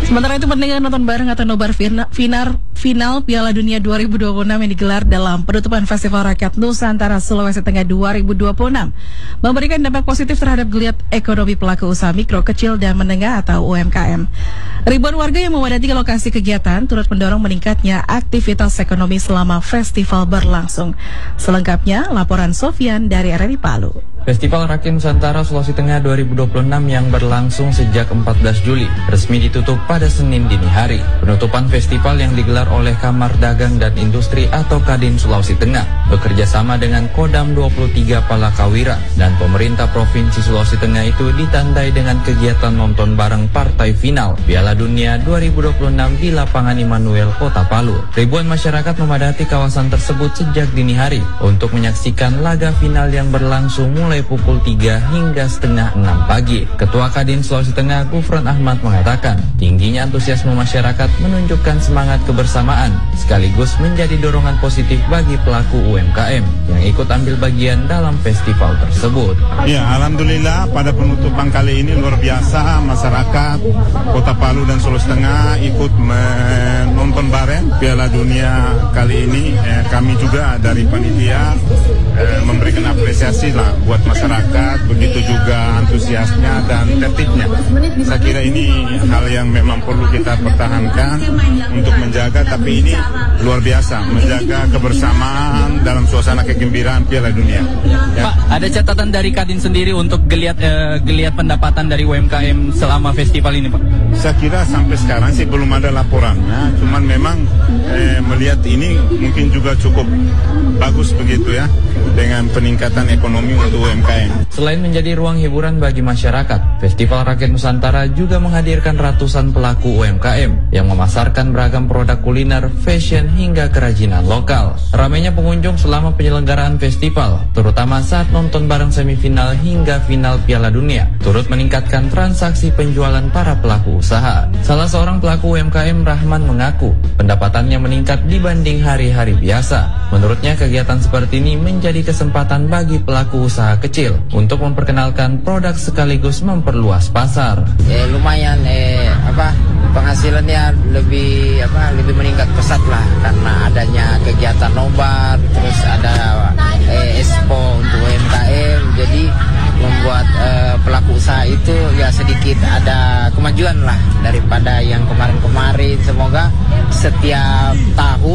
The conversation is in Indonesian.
Sementara itu pendengar nonton bareng atau nobar final Piala Dunia 2026 yang digelar dalam penutupan Festival Rakyat Nusantara Sulawesi Tengah 2026 memberikan dampak positif terhadap geliat ekonomi pelaku usaha mikro, kecil, dan menengah atau UMKM. Ribuan warga yang memadati ke lokasi kegiatan turut mendorong meningkatnya aktivitas ekonomi selama festival berlangsung. Selengkapnya, laporan Sofian dari RRI Palu. Festival Rakyat Nusantara Sulawesi Tengah 2026 yang berlangsung sejak 14 Juli resmi ditutup pada Senin dini hari. Penutupan festival yang digelar oleh Kamar Dagang dan Industri atau Kadin Sulawesi Tengah bekerja sama dengan Kodam 23 Palakawira dan pemerintah Provinsi Sulawesi Tengah itu ditandai dengan kegiatan nonton bareng partai final Piala Dunia 2026 di lapangan Immanuel, Kota Palu. Ribuan masyarakat memadati kawasan tersebut sejak dini hari untuk menyaksikan laga final yang berlangsung mulai pukul 3 hingga setengah 6 pagi. Ketua Kadin Sulawesi Tengah Gufron Ahmad mengatakan, tingginya antusiasme masyarakat menunjukkan semangat kebersamaan sekaligus menjadi dorongan positif bagi pelaku UMKM yang ikut ambil bagian dalam festival tersebut. Ya, alhamdulillah pada penutupan kali ini luar biasa masyarakat Kota Palu dan Sulawesi Tengah ikut menonton bareng Piala Dunia kali ini. Kami juga dari panitia memberikan apresiasi lah buat masyarakat, begitu juga antusiasnya dan tertibnya. Saya kira ini hal yang memang perlu kita pertahankan untuk menjaga, tapi ini luar biasa menjaga kebersamaan dalam suasana kegembiraan Piala Dunia. Ya. Pak, ada catatan dari Kadin sendiri untuk geliat pendapatan dari UMKM selama festival ini, Pak? Saya kira sampai sekarang sih belum ada laporannya, cuman memang melihat ini mungkin juga cukup bagus begitu ya, dengan peningkatan ekonomi untuk UMKM. Selain menjadi ruang hiburan bagi masyarakat, Festival Rakyat Nusantara juga menghadirkan ratusan pelaku UMKM yang memasarkan beragam produk kuliner, fashion, hingga kerajinan lokal. Ramainya pengunjung selama penyelenggaraan festival, terutama saat nonton bareng semifinal hingga final Piala Dunia, turut meningkatkan transaksi penjualan para pelaku usaha. Salah seorang pelaku UMKM, Rahman, mengaku pendapatannya meningkat dibanding hari-hari biasa. Menurutnya, kegiatan seperti ini menjadi kesempatan bagi pelaku usaha kecil untuk memperkenalkan produk sekaligus memperluas pasar. Lumayan penghasilannya lebih meningkat pesat lah karena adanya kegiatan nobar, terus ada expo untuk UMKM, jadi membuat pelaku usaha itu ya sedikit ada kemajuan lah daripada yang kemarin-kemarin. Semoga setiap tahun